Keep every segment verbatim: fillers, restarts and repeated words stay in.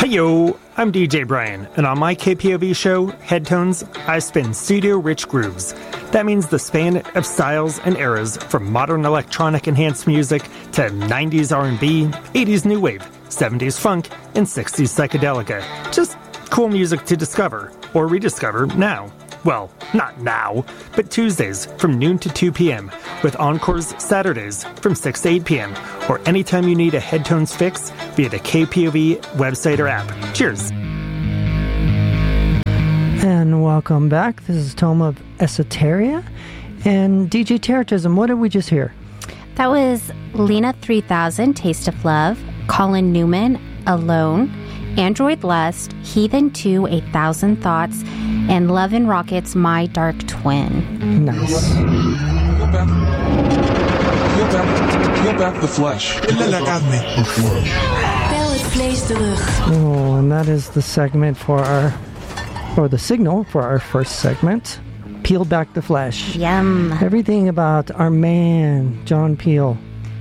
Yo, I'm D J Brian, and on my K P O V show, Headtones, I spin studio-rich grooves. That means the span of styles and eras, from modern electronic-enhanced music to nineties R and B, eighties new wave, seventies funk, and sixties psychedelica. Just cool music to discover, or rediscover, now. Well, not now, but Tuesdays from noon to two p.m., with encores Saturdays from six to eight p.m., or anytime you need a Headtones fix via the K P O V website or app. Cheers. And welcome back. This is Tome of Esoteria. And D J Terrorism, what did we just hear? That was Lena three thousand, Taste of Love, Colin Newman, Alone, Android Lust, Heathen two, A Thousand Thoughts, and Love and Rockets, My Dark Twin. Nice. Peel back, peel back, peel back the flesh. Oh, and that is the segment for our, or the signal for our first segment. Peel back the flesh. Yum. Everything about our man, John Peel.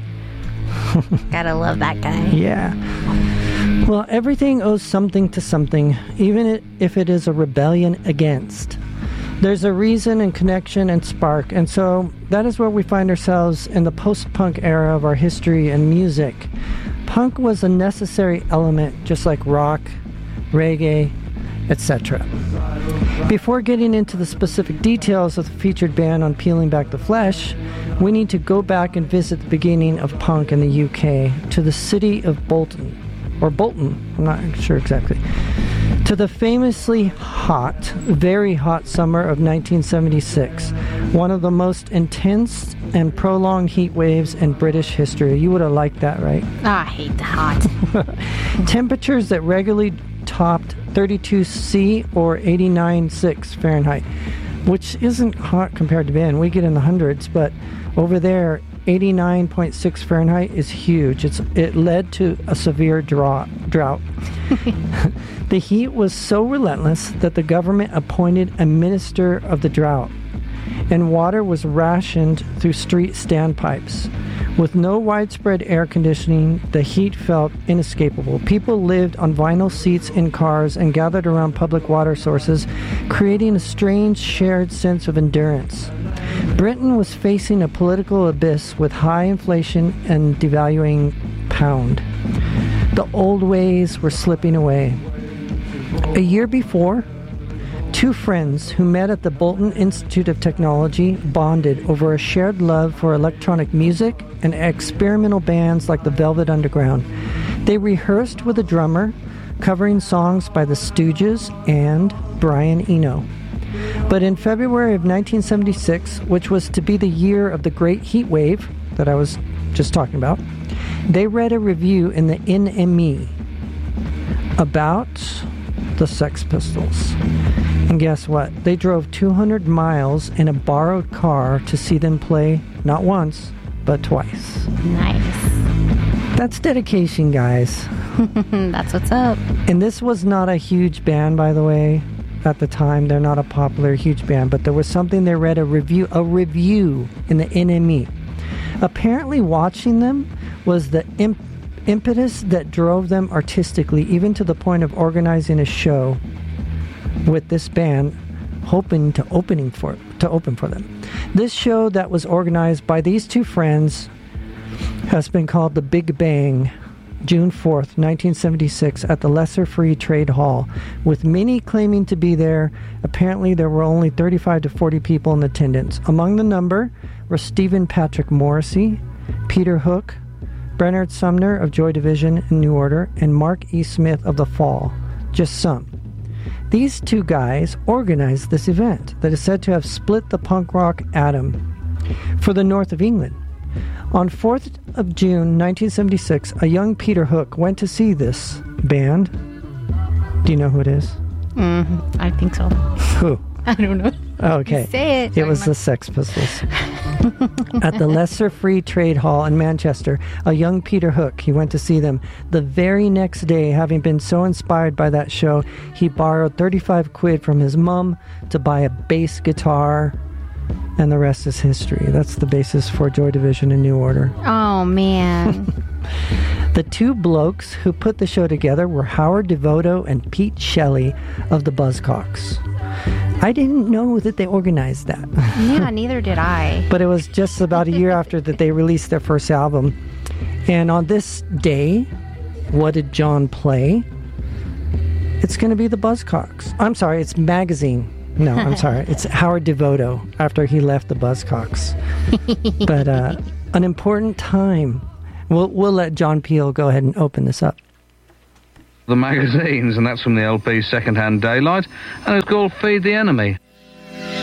Gotta love that guy. Yeah. Well, everything owes something to something, even if it is a rebellion against. There's a reason and connection and spark, and so that is where we find ourselves in the post-punk era of our history and music. Punk was a necessary element, just like rock, reggae, et cetera. Before getting into the specific details of the featured band on Peeling Back the Flesh, we need to go back and visit the beginning of punk in the U K, to the city of Bolton. Or Bolton, I'm not sure exactly. To the famously hot, very hot summer of nineteen seventy-six, one of the most intense and prolonged heat waves in British history. You would have liked that, right? Oh, I hate the hot. Temperatures that regularly topped thirty-two C or eighty-nine point six Fahrenheit, which isn't hot compared to Ben. We get in the hundreds, but over there, eighty-nine point six Fahrenheit is huge. It's it led to a severe drought. drought. The heat was so relentless that the government appointed a minister of the drought, and water was rationed through street standpipes. With no widespread air conditioning, the heat felt inescapable. People lived on vinyl seats in cars and gathered around public water sources, creating a strange shared sense of endurance. Britain was facing a political abyss with high inflation and devaluing pound. The old ways were slipping away. A year before, two friends who met at the Bolton Institute of Technology bonded over a shared love for electronic music and experimental bands like the Velvet Underground. They rehearsed with a drummer, covering songs by the Stooges and Brian Eno. But in February of nineteen seventy-six, which was to be the year of the Great Heat Wave that I was just talking about, they read a review in the N M E about the Sex Pistols. And guess what? They drove two hundred miles in a borrowed car to see them play not once, but twice. Nice. That's dedication, guys. That's what's up. And this was not a huge band, by the way. At the time, they're not a popular, huge band, but there was something they read a review, a review in the N M E. Apparently, watching them was the imp- impetus that drove them artistically, even to the point of organizing a show with this band, hoping to opening for to open for them. This show that was organized by these two friends has been called the Big Bang, June fourth, nineteen seventy-six, at the Lesser Free Trade Hall, with many claiming to be there. Apparently, there were only thirty-five to forty people in attendance. Among the number were Stephen Patrick Morrissey, Peter Hook, Bernard Sumner of Joy Division and New Order, and Mark E. Smith of The Fall, just some. These two guys organized this event that is said to have split the punk rock atom for the north of England. On fourth of June, nineteen seventy-six, a young Peter Hook went to see this band. Do you know who it is? Mm, I think so. Who? I don't know. Okay. You say it. It was the Sex Pistols. At the Lesser Free Trade Hall in Manchester, a young Peter Hook, he went to see them. The very next day, having been so inspired by that show, he borrowed thirty-five quid from his mum to buy a bass guitar, and the rest is history. That's the basis for Joy Division and New Order. Oh, man. The two blokes who put the show together were Howard Devoto and Pete Shelley of the Buzzcocks. I didn't know that they organized that. Yeah, neither did I. But it was just about a year after that they released their first album. And on this day, what did John play? It's going to be the Buzzcocks. I'm sorry, it's Magazine. No, I'm sorry. It's Howard Devoto after he left the Buzzcocks. But uh, an important time. We'll, we'll let John Peel go ahead and open this up. The magazines, and that's from the L P Secondhand Daylight, and it's called Feed the Enemy.